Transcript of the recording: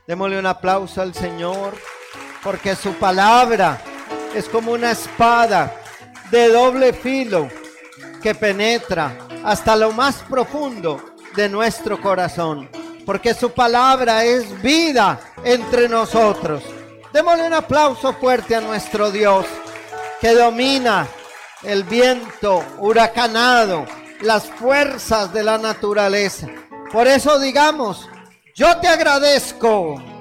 Démosle un aplauso al Señor, porque su palabra es como una espada de doble filo que penetra hasta lo más profundo de nuestro corazón, porque su palabra es vida entre nosotros. Démosle un aplauso fuerte a nuestro Dios, que domina el viento huracanado, las fuerzas de la naturaleza. Por eso digamos: yo te agradezco.